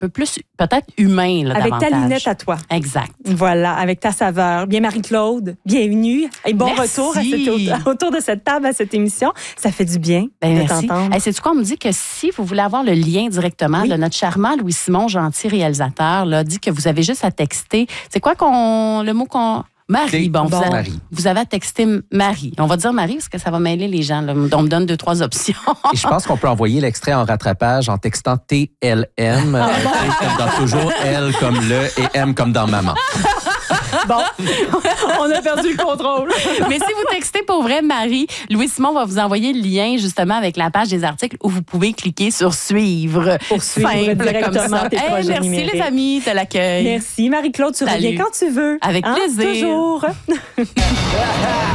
peu plus, peut-être humain, là, Avec davantage. ta lunette à toi. Exact. Voilà, avec ta saveur. Bien, Marie-Claude, bienvenue. Et bon Merci. retour autour de cette table à cette émission. Ça fait du bien de Merci. t'entendre. Hey, sais-tu quoi? On me dit que si vous voulez avoir le lien directement, là, notre charmant Louis-Simon, gentil réalisateur, là, dit que vous avez juste à texter. C'est quoi le mot qu'on... Marie, Marie. Vous avez à texter Marie. On va dire Marie parce que ça va mêler les gens. Là. On me donne 2-3 options. Et je pense qu'on peut envoyer l'extrait en rattrapage en textant TLM. T comme dans toujours, L comme le et M comme dans maman. Bon, on a perdu le contrôle. Mais si vous textez pour vrai Marie, Louis-Simon va vous envoyer le lien justement avec la page des articles où vous pouvez cliquer sur suivre. Pour suivre Simple directement comme ça. tes projets merci numériques. les amis de l'accueil. Merci Marie-Claude, tu Salut. reviens quand tu veux. Avec plaisir. Toujours.